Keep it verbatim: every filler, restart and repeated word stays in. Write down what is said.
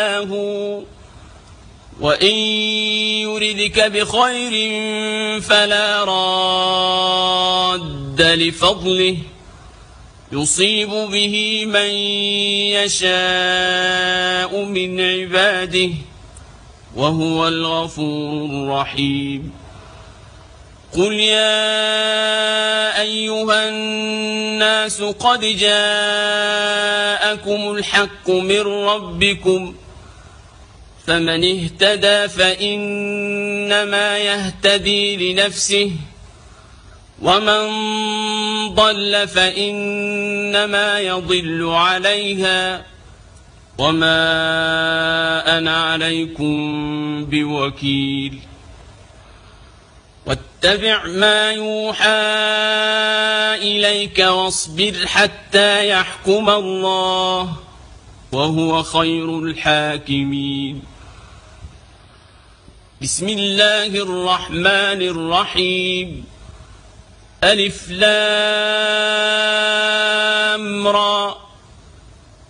وإن يردك بخير فلا راد لفضله يصيب به من يشاء من عباده وهو الغفور الرحيم. قل يا أيها الناس قد جاءكم الحق من ربكم فمن اهتدى فإنما يهتدي لنفسه ومن ضل فإنما يضل عليها وما أنا عليكم بوكيل. واتبع ما يوحى إليك واصبر حتى يحكم الله وهو خير الحاكمين. بسم الله الرحمن الرحيم. ألف لام